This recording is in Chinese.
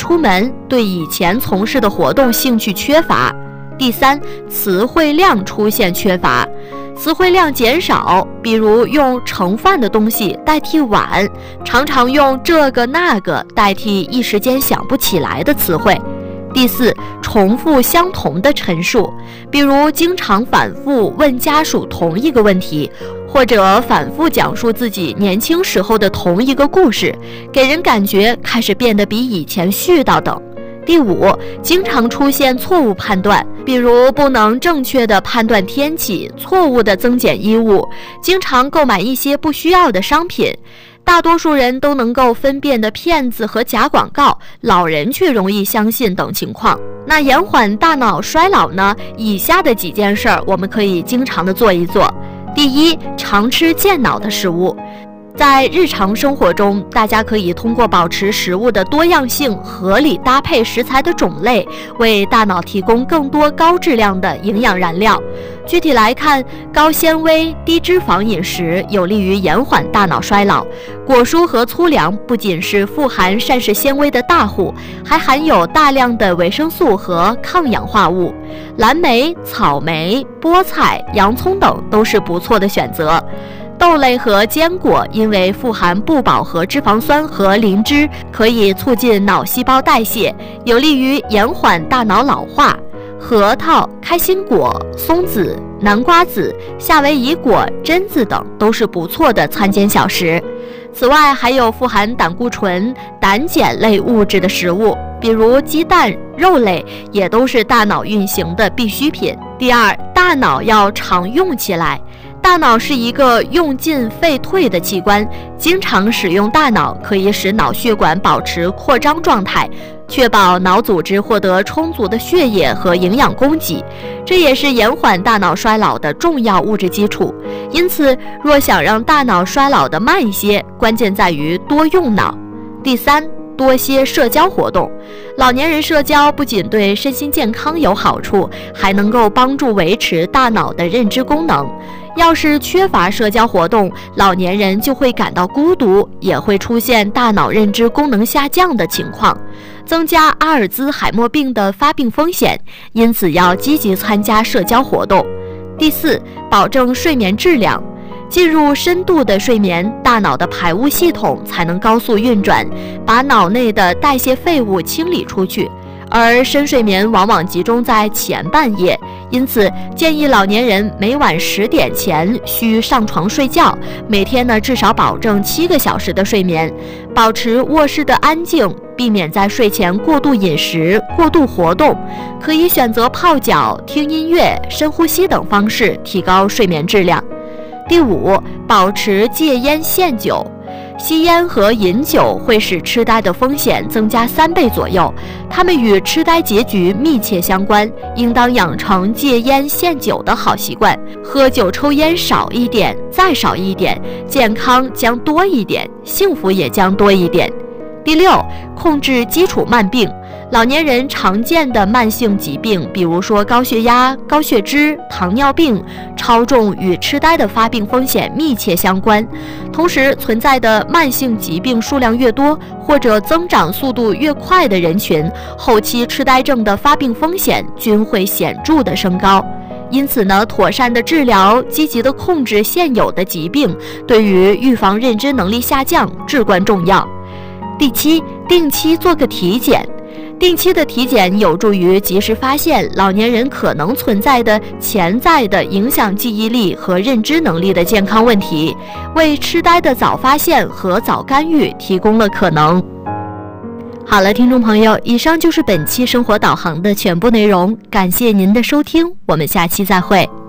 出门，对以前从事的活动兴趣缺乏。第三，词汇量出现缺乏，词汇量减少，比如用盛饭的东西代替碗，常常用这个那个代替一时间想不起来的词汇。第四，重复相同的陈述，比如经常反复问家属同一个问题，或者反复讲述自己年轻时候的同一个故事，给人感觉开始变得比以前絮叨等。第五，经常出现错误判断，比如不能正确地判断天气，错误地增减衣物，经常购买一些不需要的商品。大多数人都能够分辨的骗子和假广告，老人却容易相信等情况。那延缓大脑衰老呢？以下的几件事儿我们可以经常的做一做。第一，常吃健脑的食物。在日常生活中，大家可以通过保持食物的多样性、合理搭配食材的种类，为大脑提供更多高质量的营养燃料。具体来看，高纤维、低脂肪饮食有利于延缓大脑衰老。果蔬和粗粮不仅是富含膳食纤维的大户，还含有大量的维生素和抗氧化物。蓝莓、草莓、菠菜、洋葱等都是不错的选择。豆类和坚果因为富含不饱和脂肪酸和磷脂，可以促进脑细胞代谢，有利于延缓大脑老化。核桃、开心果、松子、南瓜子、夏威夷果、榛子等都是不错的餐间小食。此外，还有富含胆固醇、胆碱类物质的食物，比如鸡蛋、肉类，也都是大脑运行的必需品。第二，大脑要常用起来。大脑是一个用进废退的器官，经常使用大脑可以使脑血管保持扩张状态，确保脑组织获得充足的血液和营养供给，这也是延缓大脑衰老的重要物质基础。因此，若想让大脑衰老的慢一些，关键在于多用脑。第三，多些社交活动。老年人社交不仅对身心健康有好处，还能够帮助维持大脑的认知功能。要是缺乏社交活动，老年人就会感到孤独，也会出现大脑认知功能下降的情况，增加阿尔兹海默病的发病风险，因此要积极参加社交活动。第四，保证睡眠质量。进入深度的睡眠，大脑的排污系统才能高速运转，把脑内的代谢废物清理出去。而深睡眠往往集中在前半夜，因此建议老年人每晚10点前需上床睡觉，每天呢至少保证7个小时的睡眠，保持卧室的安静，避免在睡前过度饮食、过度活动，可以选择泡脚、听音乐、深呼吸等方式提高睡眠质量。第五，保持戒烟限酒。吸烟和饮酒会使痴呆的风险增加3倍左右，它们与痴呆结局密切相关，应当养成戒烟限酒的好习惯。喝酒抽烟少一点，再少一点，健康将多一点，幸福也将多一点。第六，控制基础慢病。老年人常见的慢性疾病，比如说高血压、高血脂、糖尿病、超重与痴呆的发病风险密切相关。同时，存在的慢性疾病数量越多，或者增长速度越快的人群，后期痴呆症的发病风险均会显著的升高。因此呢，妥善的治疗、积极的控制现有的疾病，对于预防认知能力下降至关重要。第七，定期做个体检。定期的体检有助于及时发现老年人可能存在的潜在的影响记忆力和认知能力的健康问题，为痴呆的早发现和早干预提供了可能。好了，听众朋友，以上就是本期生活导航的全部内容，感谢您的收听，我们下期再会。